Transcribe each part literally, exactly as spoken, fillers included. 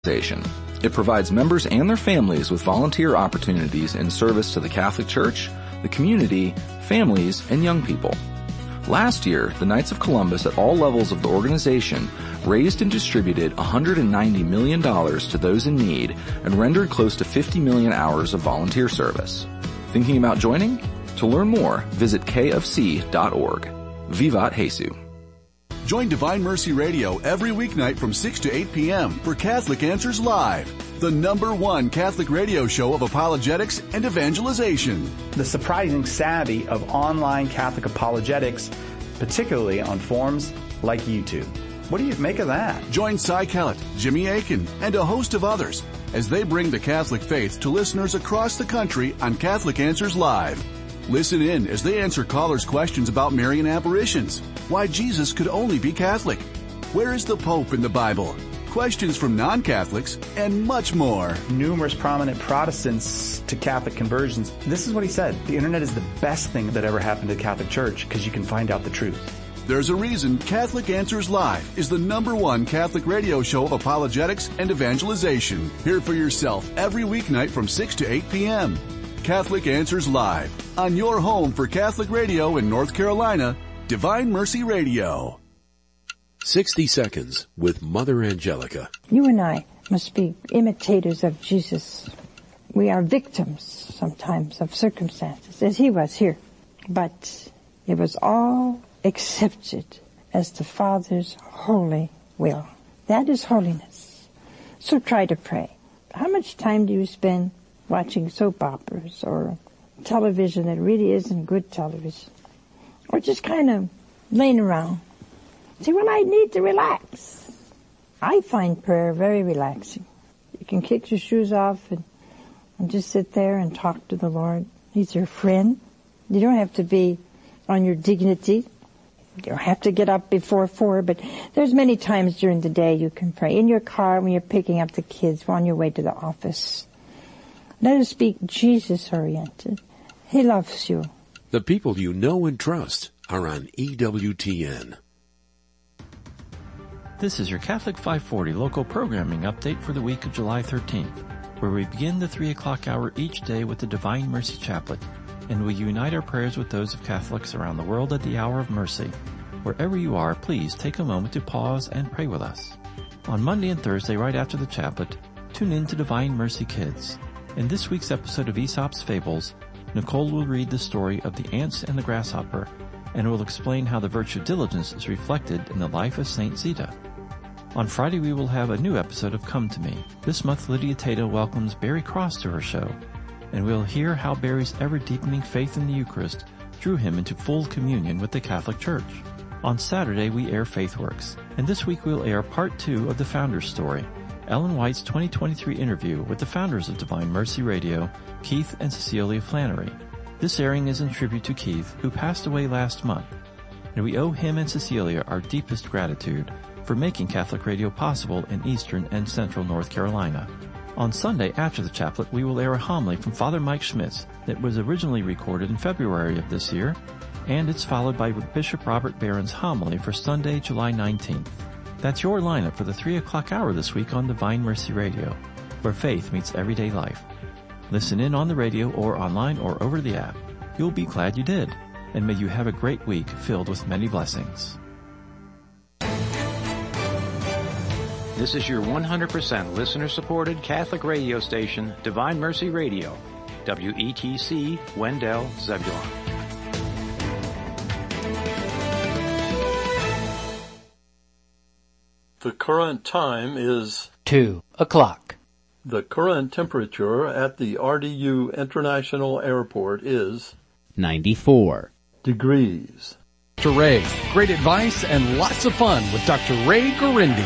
It provides members and their families with volunteer opportunities in service to the Catholic Church, the community, families, and young people. Last year, the Knights of Columbus at all levels of the organization raised and distributed one hundred ninety million dollars to those in need and rendered close to fifty million hours of volunteer service. Thinking about joining? To learn more, visit k f c dot org. Vivat Jesus. Join Divine Mercy Radio every weeknight from six to eight p.m. for Catholic Answers Live, the number one Catholic radio show of apologetics and evangelization. The surprising savvy of online Catholic apologetics, particularly on forums like YouTube. What do you make of that? Join Cy Kellett, Jimmy Akin, and a host of others as they bring the Catholic faith to listeners across the country on Catholic Answers Live. Listen in as they answer callers' questions about Marian apparitions, why Jesus could only be Catholic, where is the Pope in the Bible, questions from non-Catholics, and much more. Numerous prominent Protestants to Catholic conversions. This is what he said. The internet is the best thing that ever happened to the Catholic Church because you can find out the truth. There's a reason Catholic Answers Live is the number one Catholic radio show of apologetics and evangelization. Hear for yourself every weeknight from six to eight p.m. Catholic Answers Live, on your home for Catholic radio in North Carolina, Divine Mercy Radio. sixty seconds with Mother Angelica. You and I must be imitators of Jesus. We are victims sometimes of circumstances, as he was here. But it was all accepted as the Father's holy will. That is holiness. So try to pray. How much time do you spend watching soap operas or television that really isn't good television? Or just kind of laying around? Say, well, I need to relax. I find prayer very relaxing. You can kick your shoes off and, and just sit there and talk to the Lord. He's your friend. You don't have to be on your dignity. You don't have to get up before four, but there's many times during the day you can pray. In your car, when you're picking up the kids, on your way to the office. Let us be Jesus-oriented. He loves you. The people you know and trust are on E W T N. This is your Catholic five forty local programming update for the week of July thirteenth, where we begin the three o'clock hour each day with the Divine Mercy Chaplet, and we unite our prayers with those of Catholics around the world at the hour of mercy. Wherever you are, please take a moment to pause and pray with us. On Monday and Thursday, right after the chaplet, tune in to Divine Mercy Kids. In this week's episode of Aesop's Fables, Nicole will read the story of the ants and the grasshopper, and will explain how the virtue of diligence is reflected in the life of Saint Zita. On Friday, we will have a new episode of Come to Me. This month, Lydia Tato welcomes Barry Cross to her show, and we'll hear how Barry's ever-deepening faith in the Eucharist drew him into full communion with the Catholic Church. On Saturday, we air FaithWorks, and this week we'll air part two of the Founder's Story, Ellen White's twenty twenty-three interview with the founders of Divine Mercy Radio, Keith and Cecilia Flannery. This airing is in tribute to Keith, who passed away last month, and we owe him and Cecilia our deepest gratitude for making Catholic radio possible in eastern and central North Carolina. On Sunday, after the chaplet, we will air a homily from Father Mike Schmitz that was originally recorded in February of this year, and it's followed by Bishop Robert Barron's homily for Sunday, July nineteenth. That's your lineup for the three o'clock hour this week on Divine Mercy Radio, where faith meets everyday life. Listen in on the radio or online or over the app. You'll be glad you did, and may you have a great week filled with many blessings. This is your one hundred percent listener-supported Catholic radio station, Divine Mercy Radio, W E T C, Wendell, Zebulon. The current time is two o'clock. The current temperature at the R D U International Airport is ninety-four degrees. Doctor Ray, great advice and lots of fun with Doctor Ray Garindi.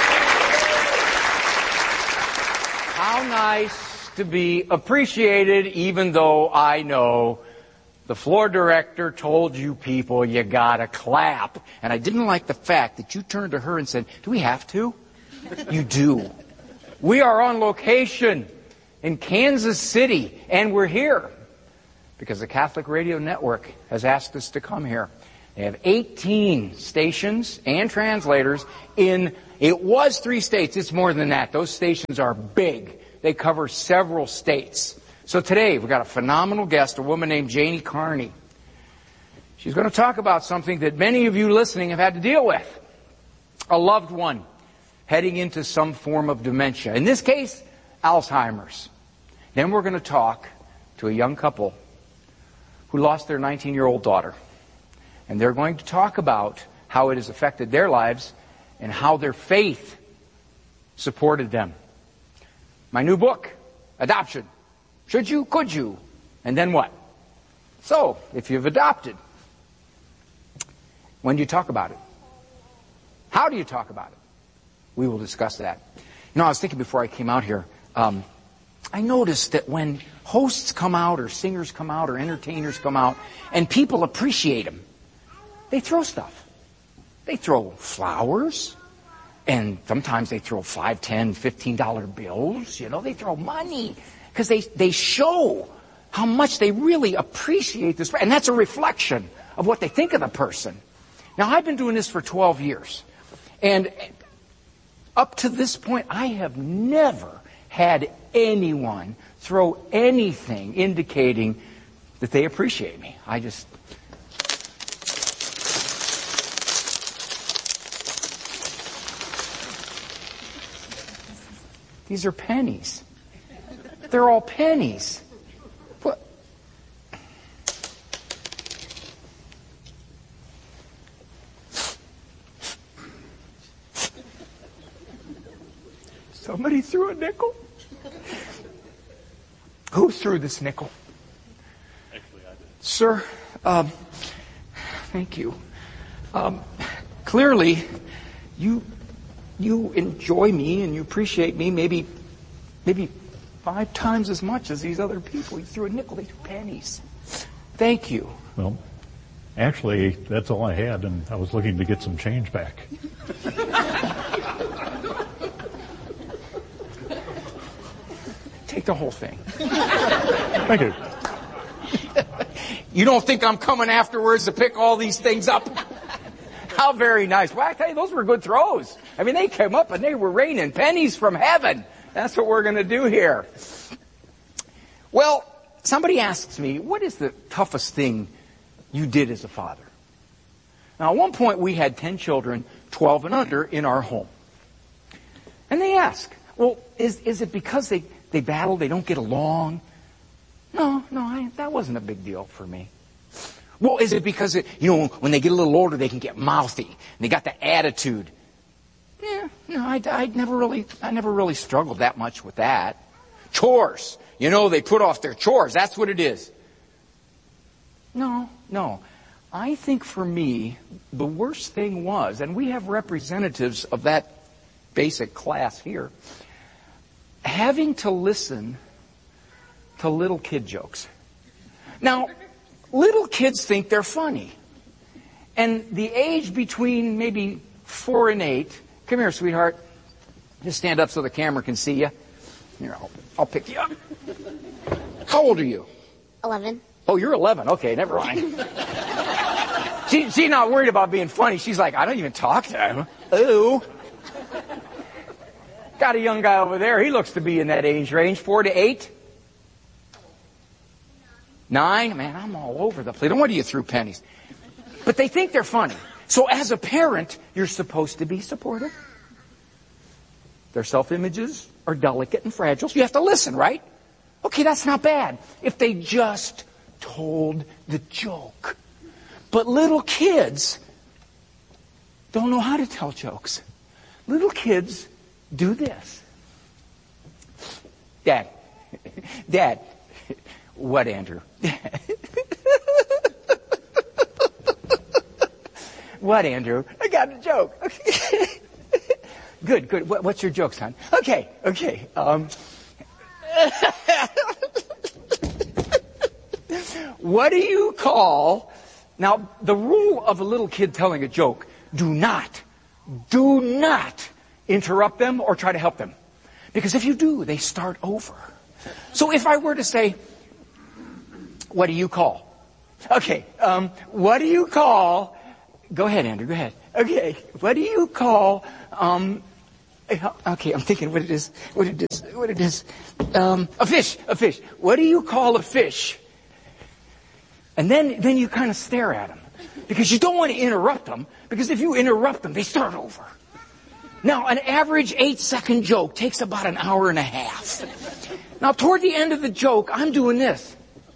How nice to be appreciated, even though I know the floor director told you people you gotta clap. And I didn't like the fact that you turned to her and said, do we have to? You do. We are on location in Kansas City, and we're here because the Catholic Radio Network has asked us to come here. They have eighteen stations and translators in, it was three states. It's more than that. Those stations are big. They cover several states. So today we've got a phenomenal guest, a woman named Janie Carney. She's going to talk about something that many of you listening have had to deal with. A loved one heading into some form of dementia. In this case, Alzheimer's. Then we're going to talk to a young couple who lost their nineteen-year-old daughter. And they're going to talk about how it has affected their lives and how their faith supported them. My new book, Adoption. Should you? Could you? And then what? So, if you've adopted, when do you talk about it? How do you talk about it? We will discuss that. You know, I was thinking before I came out here, um, I noticed that when hosts come out or singers come out or entertainers come out and people appreciate them, they throw stuff. They throw flowers, and sometimes they throw five, ten, fifteen dollar bills. You know, they throw money because they, they show how much they really appreciate this. And that's a reflection of what they think of the person. Now, I've been doing this for twelve years. And up to this point, I have never had anyone throw anything indicating that they appreciate me. I just... These are pennies. They're all pennies. What? Somebody threw a nickel? Who threw this nickel? Actually, I did. Sir, um, thank you. Um, clearly, you... You enjoy me and you appreciate me maybe maybe five times as much as these other people. You threw a nickel, they threw pennies. Thank you. Well, actually, that's all I had, and I was looking to get some change back. Take the whole thing. Thank you. You don't think I'm coming afterwards to pick all these things up? How very nice. Well, I tell you, those were good throws. I mean, they came up and they were raining pennies from heaven. That's what we're going to do here. Well, somebody asks me, what is the toughest thing you did as a father? Now, at one point, we had ten children, twelve and under, in our home. And they ask, well, is, is it because they, they battle, they don't get along? No, no, I, that wasn't a big deal for me. Well, is it because, it, you know, when they get a little older, they can get mouthy, and they got the attitude? Yeah, no, I, I never really, I never really struggled that much with that. Chores, you know, they put off their chores. That's what it is. No, no. I think for me, the worst thing was, and we have representatives of that basic class here, having to listen to little kid jokes. Now, little kids think they're funny. And the age between maybe four and eight, come here, sweetheart. Just stand up so the camera can see you. Here, I'll, I'll pick you up. How old are you? Eleven. Oh, you're eleven. Okay, never mind. she, she's not worried about being funny. She's like, I don't even talk to him. Ooh. Got a young guy over there. He looks to be in that age range, four to eight. Nine? Man, I'm all over the place. No wonder you threw pennies. But they think they're funny. So as a parent, you're supposed to be supportive. Their self-images are delicate and fragile, so you have to listen, right? Okay, that's not bad. If they just told the joke. But little kids don't know how to tell jokes. Little kids do this. Dad. Dad. What, Andrew? What, Andrew? I got a joke. Okay. Good, good. What, what's your joke, son? Okay, okay. Um, what do you call... Now, the rule of a little kid telling a joke, do not, do not interrupt them or try to help them. Because if you do, they start over. So if I were to say, what do you call? Okay, um, what do you call go ahead, Andrew, go ahead. Okay, what do you call, um, okay, I'm thinking what it is, what it is, what it is. Um, a fish, a fish. What do you call a fish? And then, then you kind of stare at them. Because you don't want to interrupt them, because if you interrupt them, they start over. Now, an average eight-second joke takes about an hour and a half. Now, toward the end of the joke, I'm doing this.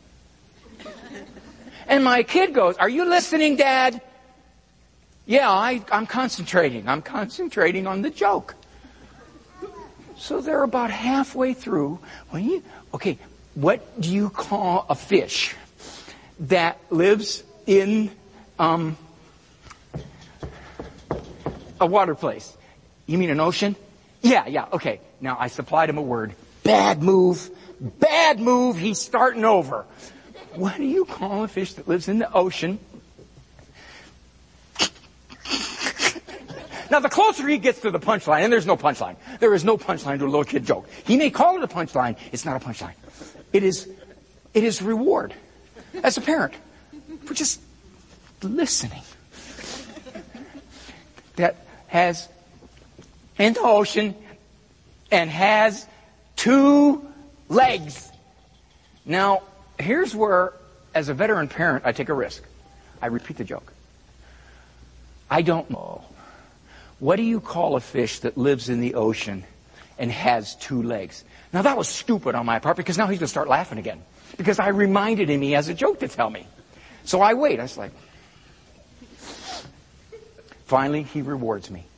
And my kid goes, are you listening, Dad? Yeah, I, I'm concentrating. I'm concentrating on the joke. So they're about halfway through. When you, okay, what do you call a fish that lives in um, a water place? You mean an ocean? Yeah, yeah, okay. Now I supplied him a word. Bad move. Bad move. He's starting over. What do you call a fish that lives in the ocean? Now, the closer he gets to the punchline, and there's no punchline. There is no punchline to a little kid joke. He may call it a punchline. It's not a punchline. It is, it is reward as a parent for just listening. That has in the ocean and has two legs. Now, here's where, as a veteran parent, I take a risk. I repeat the joke. I don't know. What do you call a fish that lives in the ocean and has two legs? Now, that was stupid on my part, because now he's going to start laughing again. Because I reminded him he has a joke to tell me. So I wait. I was like... Finally, he rewards me.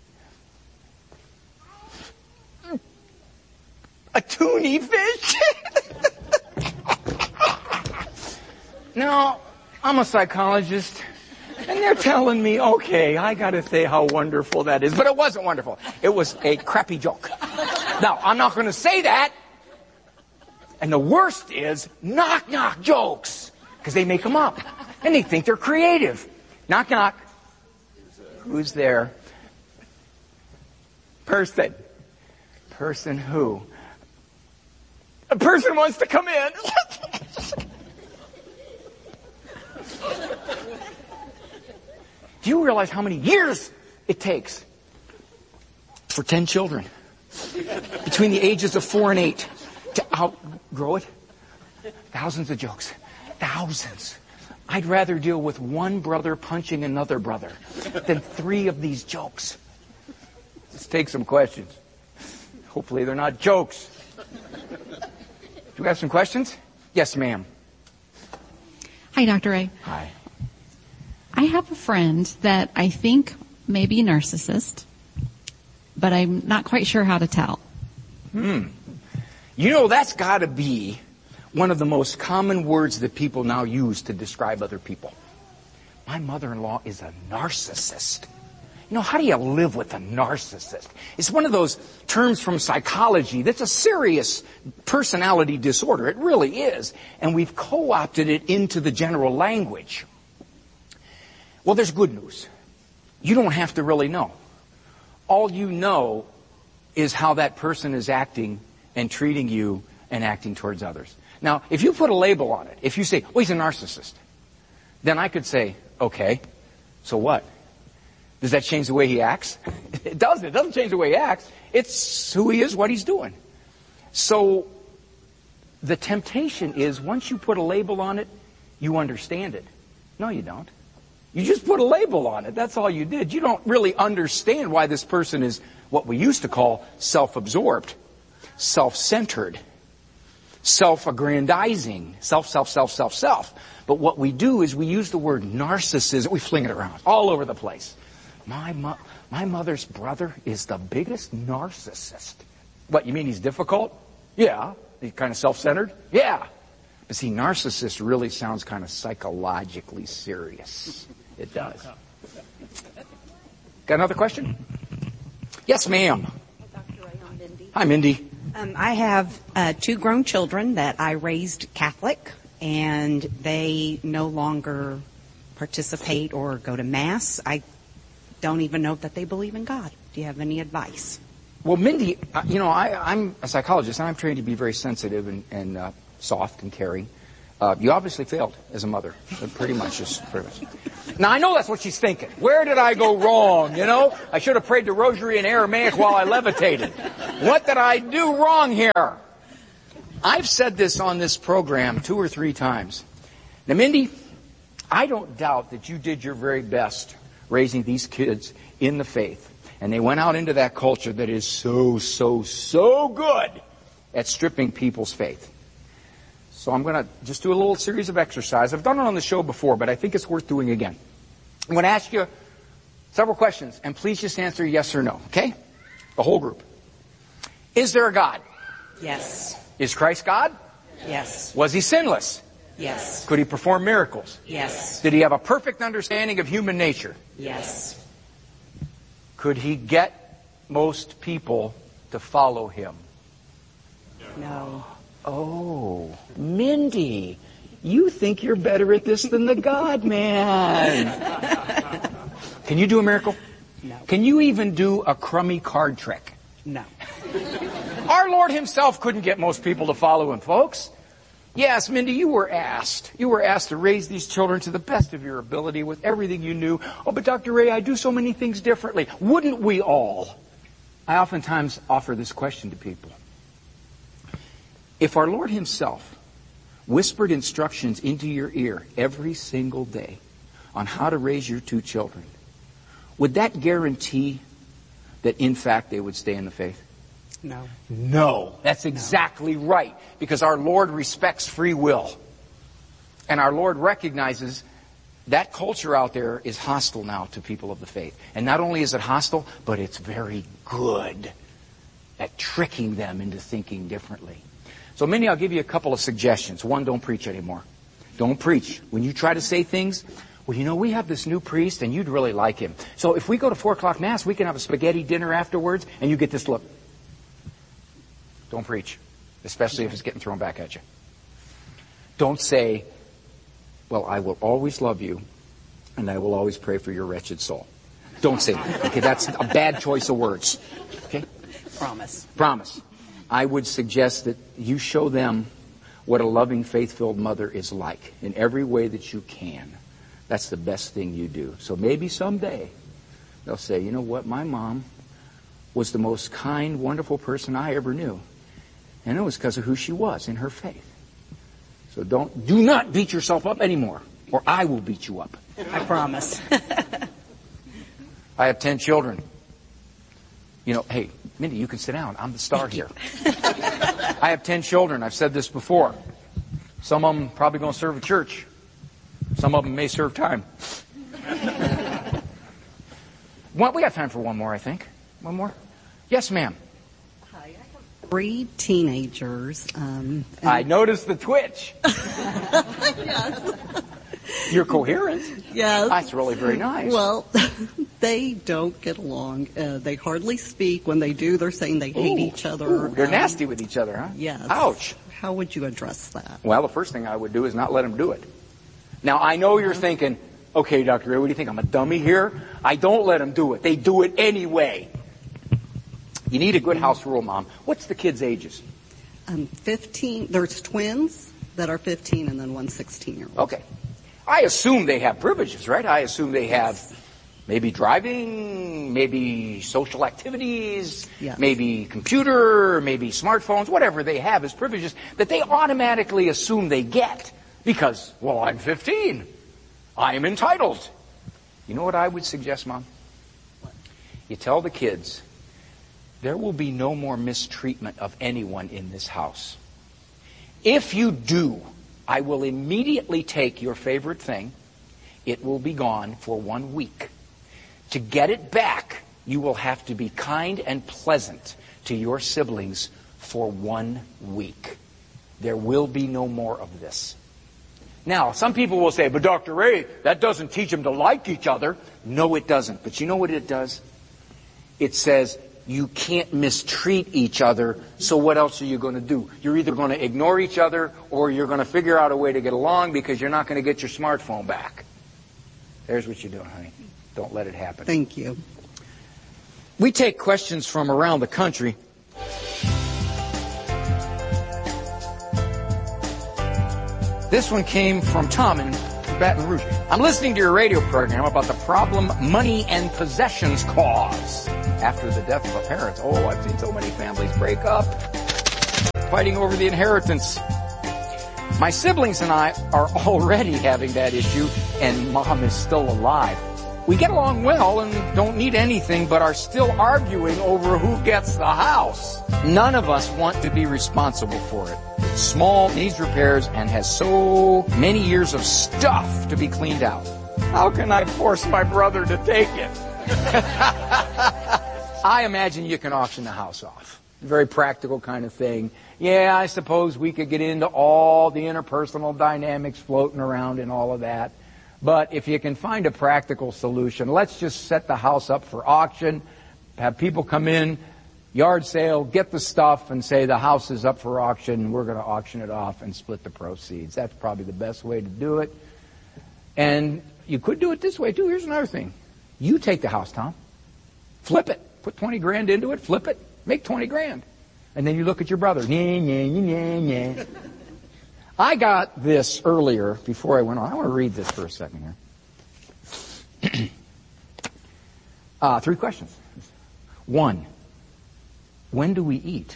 A toonie fish? Now, I'm a psychologist, and they're telling me, okay, I got to say how wonderful that is. But it wasn't wonderful. It was a crappy joke. Now, I'm not going to say that. And the worst is knock-knock jokes, because they make them up, and they think they're creative. Knock-knock. Who's there? Person. Person who? A person wants to come in. Do you realize how many years it takes for ten children between the ages of four and eight to outgrow it? Thousands of jokes. Thousands. I'd rather deal with one brother punching another brother than three of these jokes. Let's take some questions. Hopefully they're not jokes. Do we have some questions? Yes, ma'am. Hi, Doctor Ray. Hi. I have a friend that I think may be a narcissist, but I'm not quite sure how to tell. Hmm. You know, that's got to be one of the most common words that people now use to describe other people. My mother-in-law is a narcissist. You know, how do you live with a narcissist? It's one of those terms from psychology that's a serious personality disorder. It really is. And we've co-opted it into the general language. Well, there's good news. You don't have to really know. All you know is how that person is acting and treating you and acting towards others. Now, if you put a label on it, if you say, oh, he's a narcissist, then I could say, okay, so what? Does that change the way he acts? It doesn't. It doesn't change the way he acts. It's who he is, what he's doing. So the temptation is, once you put a label on it, you understand it. No, you don't. You just put a label on it. That's all you did. You don't really understand why this person is what we used to call self-absorbed, self-centered, self-aggrandizing, self, self, self, self, self. But what we do is we use the word narcissism. We fling it around all over the place. My, mo- my mother's brother is the biggest narcissist. What, you mean he's difficult? Yeah. He's kind of self-centered? Yeah. But see, narcissist really sounds kind of psychologically serious. It does. Got another question? Yes, ma'am. Doctor Ray, I'm Mindy. Hi, Mindy. Um, I have uh, two grown children that I raised Catholic, and they no longer participate or go to Mass. I don't even know that they believe in God. Do you have any advice? Well, Mindy, uh, you know, I, I'm a psychologist, and I'm trained to be very sensitive and, and uh, soft and caring. Uh, you obviously failed as a mother. Pretty much, just pretty much. Now, I know that's what she's thinking. Where did I go wrong, you know? I should have prayed the rosary in Aramaic while I levitated. What did I do wrong here? I've said this on this program two or three times. Now, Mindy, I don't doubt that you did your very best raising these kids in the faith. And they went out into that culture that is so, so, so good at stripping people's faith. So I'm going to just do a little series of exercise. I've done it on the show before, but I think it's worth doing again. I'm going to ask you several questions, and please just answer yes or no, okay? The whole group. Is there a God? Yes. Is Christ God? Yes. Was he sinless? Yes. Could he perform miracles? Yes. Did he have a perfect understanding of human nature? Yes. Could he get most people to follow him? No. Oh, Mindy, you think you're better at this than the God man. Can you do a miracle? No. Can you even do a crummy card trick? No. Our Lord himself couldn't get most people to follow him, folks. Yes, Mindy, you were asked. You were asked to raise these children to the best of your ability with everything you knew. Oh, but Doctor Ray, I do so many things differently. Wouldn't we all? I oftentimes offer this question to people. If our Lord himself whispered instructions into your ear every single day on how to raise your two children, would that guarantee that, in fact, they would stay in the faith? No. No. That's exactly no. right. Because our Lord respects free will. And our Lord recognizes that culture out there is hostile now to people of the faith. And not only is it hostile, but it's very good at tricking them into thinking differently. So, Minnie, I'll give you a couple of suggestions. One, don't preach anymore. Don't preach. When you try to say things, well, you know, we have this new priest and you'd really like him. So if we go to four o'clock Mass, we can have a spaghetti dinner afterwards and you get this look. Don't preach, especially if it's getting thrown back at you. Don't say, well, I will always love you and I will always pray for your wretched soul. Don't say that. Okay, that's a bad choice of words. Okay? Promise. Promise. I would suggest that you show them what a loving, faith-filled mother is like in every way that you can. That's the best thing you do. So maybe someday they'll say, you know what, my mom was the most kind, wonderful person I ever knew. And it was because of who she was in her faith. So don't, do not beat yourself up anymore, or I will beat you up. I promise. I have ten children. You know, hey, Mindy, you can sit down. I'm the star here. I have ten children. I've said this before. Some of them probably going to serve a church. Some of them may serve time. Well, we got time for one more, I think. One more? Yes, ma'am. Hi, I have three teenagers. Um, I noticed the twitch. Yes. You're coherent. Yes. That's really very nice. Well, they don't get along. Uh, they hardly speak. When they do, they're saying they hate Ooh. each other. Ooh, they're um, nasty with each other, huh? Yes. Ouch. How would you address that? Well, the first thing I would do is not let them do it. Now, I know you're thinking, okay, Doctor Ray, what do you think? I'm a dummy here? I don't let them do it. They do it anyway. You need a good house rule, Mom. What's the kids' ages? Um, fifteen. There's twins that are fifteen and then one sixteen-year-old. Okay. I assume they have privileges, right? I assume they have maybe driving, maybe social activities, yes. maybe computer, maybe smartphones, whatever they have as privileges that they automatically assume they get because, well, I'm fifteen. I am entitled. You know what I would suggest, Mom? You tell the kids, there will be no more mistreatment of anyone in this house. If you do, I will immediately take your favorite thing. It will be gone for one week. To get it back, you will have to be kind and pleasant to your siblings for one week. There will be no more of this. Now, some people will say, but Doctor Ray, that doesn't teach them to like each other. No, it doesn't. But you know what it does? It says, you can't mistreat each other, so what else are you going to do? You're either going to ignore each other or you're going to figure out a way to get along because you're not going to get your smartphone back. There's what you're doing, honey. Don't let it happen. Thank you. We take questions from around the country. This one came from Tom in Baton Rouge. I'm listening to your radio program about the problem money and possessions cause after the death of a parent. Oh, I've seen so many families break up, fighting over the inheritance. My siblings and I are already having that issue, and Mom is still alive. We get along well and don't need anything, but are still arguing over who gets the house. None of us want to be responsible for it. It's small, needs repairs, and has so many years of stuff to be cleaned out. How can I force my brother to take it? I imagine you can auction the house off. Very practical kind of thing. Yeah, I suppose we could get into all the interpersonal dynamics floating around and all of that. But if you can find a practical solution, let's just set the house up for auction, have people come in, yard sale, get the stuff, and say the house is up for auction, we're going to auction it off and split the proceeds. That's probably the best way to do it. And you could do it this way, too. Here's another thing. You take the house, Tom. Flip it. Put twenty grand into it. Flip it. Make twenty grand. And then you look at your brother. Nye, nye, nye, nye. I got this earlier before I went on. I want to read this for a second here. uh, three questions. One, when do we eat?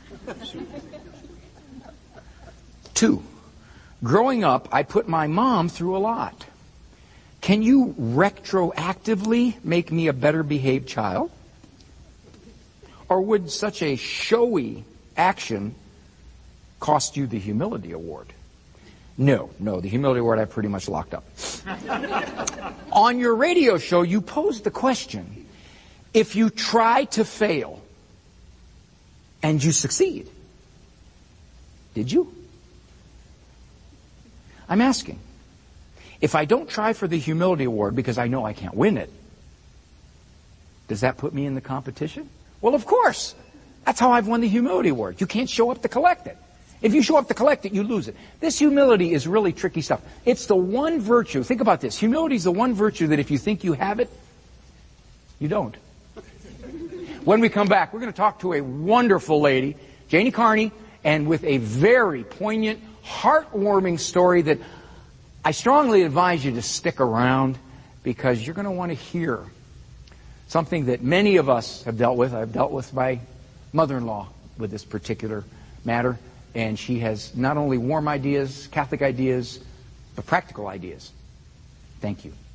Two, growing up, I put my mom through a lot. Can you retroactively make me a better behaved child? Or would such a showy action cost you the humility award? No, no, the humility award I pretty much locked up. On your radio show, you posed the question, if you try to fail and you succeed, did you? I'm asking, if I don't try for the humility award because I know I can't win it, does that put me in the competition? Well, of course. That's how I've won the humility award. You can't show up to collect it. If you show up to collect it, you lose it. This humility is really tricky stuff. It's the one virtue. Think about this. Humility is the one virtue that if you think you have it, you don't. When we come back, we're going to talk to a wonderful lady, Janie Carney, and with a very poignant, heartwarming story that I strongly advise you to stick around because you're going to want to hear something that many of us have dealt with. I've dealt with my mother-in-law with this particular matter, and she has not only warm ideas, Catholic ideas, but practical ideas. Thank you.